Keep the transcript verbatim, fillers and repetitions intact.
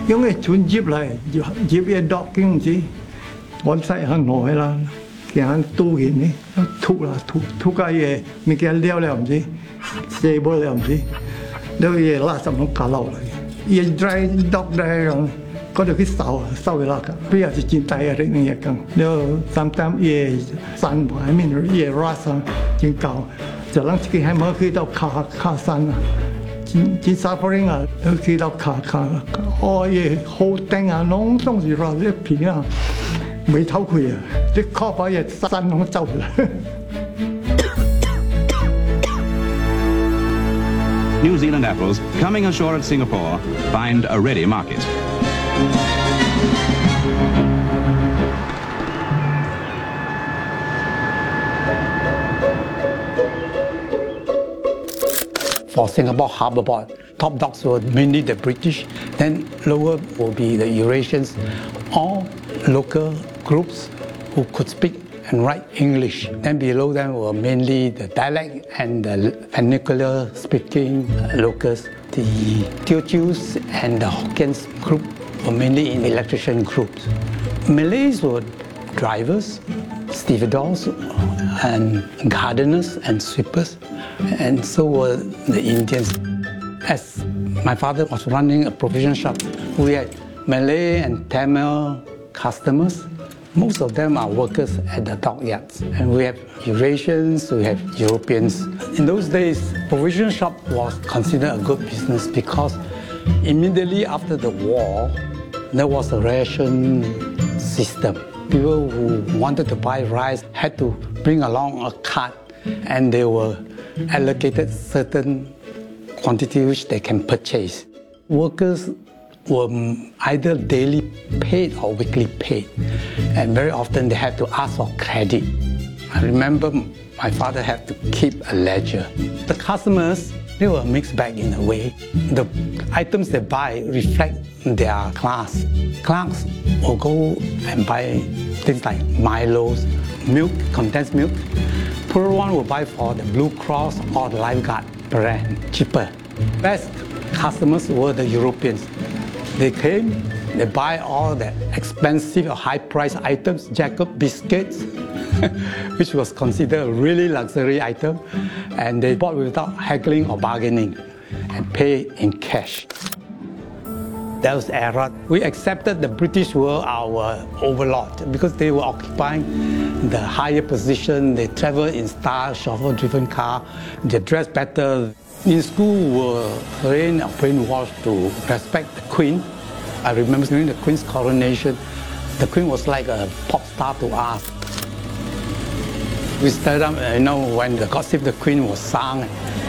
因為船入嚟入入嘅 docking 時，我細行耐啦，行ตู้เห็นนี่ทุกละทุกทุกไอ้嘢มีแกเลี้ยวแล้ว唔知，射波แล้ว唔知，แล้ว嘢拉什麼架落嚟，嘢 dry dock ได้咁。嗰度佢收收嚟啦，佢又是真大嘅啲嘢咁，แล้ว sometimes 嘢山埋面嘢 rust 啊，真舊，就諗自己喺冇去到卡卡山啊，真真 suffering 啊，去到卡卡，哦嘢好頂啊，攏當時話啲片啊，未偷佢啊，啲 copper 嘢山攏走啦。 New Zealand apples coming ashore at Singapore find a ready market. For Singapore Harbour Port, top docks were mainly the British, then lower will be the Eurasians, all local groups who could speak and write English. Then below them were mainly the dialect and the vernacular speaking locals. The Teochews and the Hokkien's group were mainly in electrician groups. Malays were drivers, stevedores, and gardeners and sweepers, and so were the Indians. As my father was running a provision shop, we had Malay and Tamil customers. Most of them are workers at the dockyards. And we have Eurasians, we have Europeans. In those days, provision shop was considered a good business because immediately after the war, there was a ration system. People who wanted to buy rice had to bring along a cart, and they were allocated certain quantity which they can purchase. Workers were either daily paid or weekly paid, and very often they had to ask for credit. I remember my father had to keep a ledger. The customers, they were a mixed bag in a way. The items they buy reflect their class. Clerks will go and buy things like Milos, milk, condensed milk. Poor one will buy for the Blue Cross or the Lifeguard brand, cheaper. Best customers were the Europeans. They came, they buy all the expensive or high-priced items, Jacob biscuits, which was considered a really luxury item, and they bought without haggling or bargaining and pay in cash. That was era. We accepted the British were our overlord because they were occupying the higher position. They traveled in style, chauffeur-driven car. They dressed better. In school, we were trained or brainwashed to respect the Queen. I remember during the Queen's coronation, the Queen was like a pop star to us. We started up, you know, when the God Save the Queen was sung,